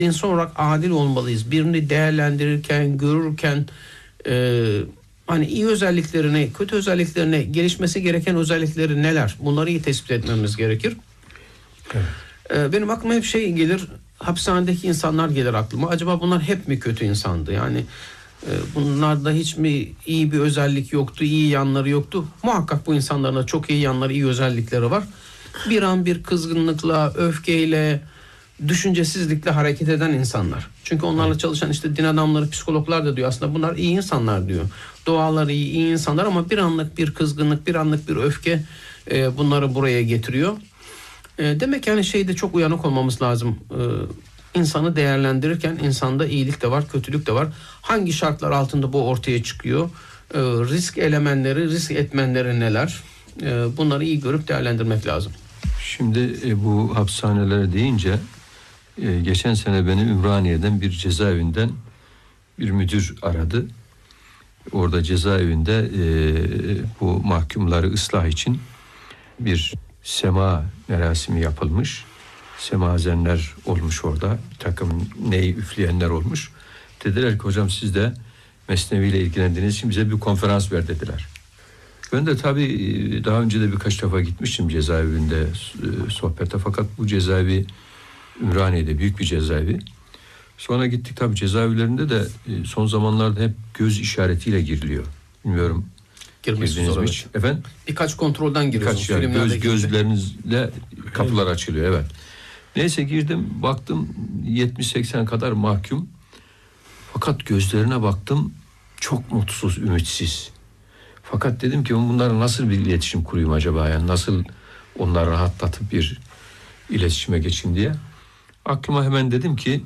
İnsan olarak adil olmalıyız. Birini değerlendirirken, görürken hani iyi özelliklerini, kötü özelliklerini, gelişmesi gereken özellikleri neler? Bunları iyi tespit etmemiz gerekir. Evet. Benim aklıma hep şey gelir, hapishanedeki insanlar gelir aklıma. Acaba bunlar hep mi kötü insandı? Yani bunlarda hiç mi iyi bir özellik yoktu, iyi yanları yoktu? Muhakkak bu insanların da çok iyi yanları, iyi özellikleri var. Bir an bir kızgınlıkla, öfkeyle, düşüncesizlikle hareket eden insanlar. Çünkü onlarla çalışan işte din adamları, psikologlar da diyor aslında bunlar iyi insanlar diyor. Doğaları iyi, iyi insanlar ama bir anlık bir kızgınlık, bir anlık bir öfke bunları buraya getiriyor. Demek yani şeyde çok uyanık olmamız lazım. İnsanı değerlendirirken insanda iyilik de var, kötülük de var. Hangi şartlar altında bu ortaya çıkıyor? Risk elementleri, risk etmenleri neler? Bunları iyi görüp değerlendirmek lazım. Şimdi bu hapishaneler deyince geçen sene beni Ümraniye'den bir cezaevinden bir müdür aradı. Orada cezaevinde bu mahkumları ıslah için bir sema merasimi yapılmış. Semazenler olmuş orada. Bir takım neyi üfleyenler olmuş. Dediler ki hocam siz de Mesnevi ile ilgilendiğiniz için bize bir konferans ver dediler. Ben de tabii daha önce de birkaç defa gitmiştim cezaevinde sohbete. Fakat bu cezaevi Ümraniye'de büyük bir cezaevi. Sonra gittik tabii cezaevlerinde de son zamanlarda hep göz işaretiyle giriliyor. Bilmiyorum. Girdiniz mi hiç? Efendim? Birkaç kontrolden giriyorsunuz. Gözlerinizle kapılar açılıyor evet. Neyse girdim baktım 70-80 kadar mahkum. Fakat gözlerine baktım çok mutsuz, ümitsiz. Fakat dedim ki bunlarla nasıl bir iletişim kurayım acaba? Yani nasıl onları rahatlatıp bir iletişime geçeyim diye. Aklıma hemen dedim ki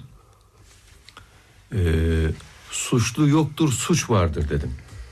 suçlu yoktur, suç vardır dedim.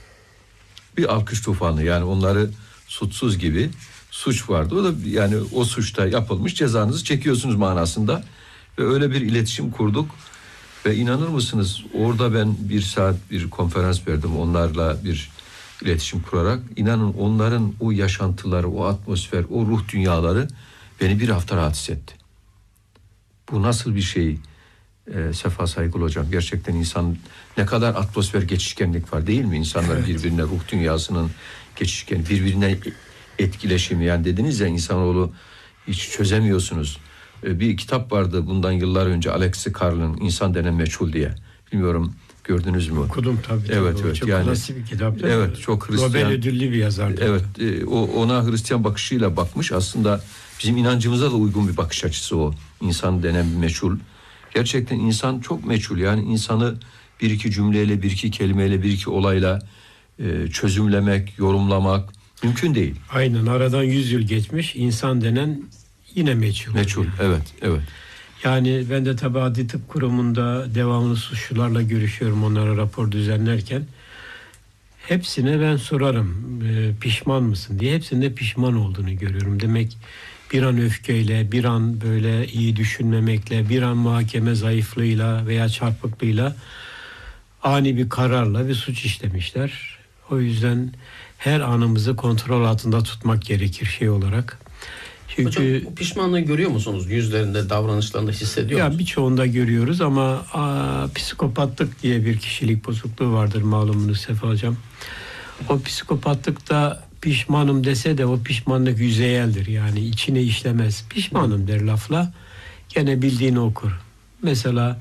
Bir alkış tufanı yani onları suçsuz gibi suç vardı. O da yani o suçta yapılmış cezanızı çekiyorsunuz manasında. Ve öyle bir iletişim kurduk. Ve inanır mısınız orada ben 1 saat bir konferans verdim onlarla bir iletişim kurarak. İnanın onların o yaşantıları, o atmosfer, o ruh dünyaları beni bir hafta rahatsız etti. Bu nasıl bir şey Sefa Saygılı hocam? Gerçekten insan ne kadar atmosfer geçişkenlik var değil mi? İnsanlar birbirine ruh dünyasının geçişken, birbirine etkileşimi yani dediniz ya insanoğlu hiç çözemiyorsunuz. Bir kitap vardı bundan yıllar önce Alex Carl'ın İnsan Denen Meçhul diye. Bilmiyorum gördünüz mü? Okudum tabii. Evet. Çok yani, klasik bir kitap. Evet çok Hristiyan. Nobel ödüllü bir yazardı. Evet ona Hristiyan bakışıyla bakmış. Aslında bizim inancımıza da uygun bir bakış açısı o. İnsan denen bir meçhul. Gerçekten insan çok meçhul. Yani insanı bir iki cümleyle, bir iki kelimeyle, bir iki olayla çözümlemek, yorumlamak mümkün değil. Aynen aradan 100 yıl geçmiş insan denen yine meçhul. Meçhul evet. Yani ben de tabii Adli Tıp Kurumu'nda devamlı suçlularla görüşüyorum onlara rapor düzenlerken. Hepsine ben sorarım pişman mısın diye. Hepsinde pişman olduğunu görüyorum. Demek bir an öfkeyle, bir an böyle iyi düşünmemekle, bir an muhakeme zayıflığıyla veya çarpıklığıyla ani bir kararla bir suç işlemişler. O yüzden her anımızı kontrol altında tutmak gerekir şey olarak. Çünkü hocam bu pişmanlığı görüyor musunuz? Yüzlerinde, davranışlarında hissediyor musunuz? Ya birçoğunda görüyoruz ama psikopatlık diye bir kişilik bozukluğu vardır malumunuz Sefa hocam. O psikopatlıkta pişmanım dese de o pişmanlık yüzeyeldir. Yani içine işlemez. Pişmanım der lafla. Gene bildiğini okur. Mesela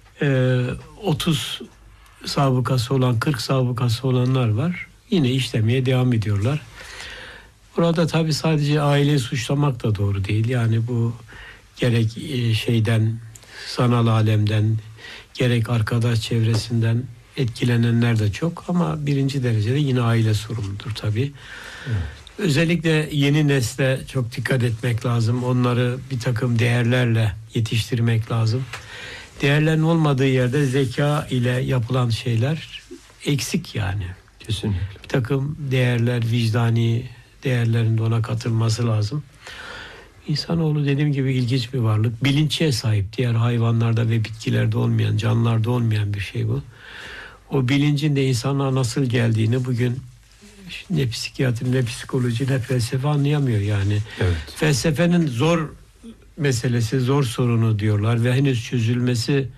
30 sabıkası olan, 40 sabıkası olanlar var. Yine işlemeye devam ediyorlar. Burada tabii sadece aileyi suçlamak da doğru değil. Yani bu gerek sanal alemden, gerek arkadaş çevresinden etkilenenler de çok. Ama birinci derecede yine aile sorumludur tabii. Evet. Özellikle yeni nesle çok dikkat etmek lazım. Onları bir takım değerlerle yetiştirmek lazım. Değerlerin olmadığı yerde zeka ile yapılan şeyler eksik yani. Kesinlikle. Bir takım değerler, vicdani değerlerin de ona katılması lazım. İnsanoğlu dediğim gibi ilginç bir varlık. Bilinçe sahip. Diğer hayvanlarda ve bitkilerde olmayan, canlılarda olmayan bir şey bu. O bilincin de insana nasıl geldiğini bugün ne psikiyatri, ne psikoloji, ne felsefe anlayamıyor yani. Evet. Felsefenin zor meselesi zor sorunu diyorlar ve henüz çözülmesi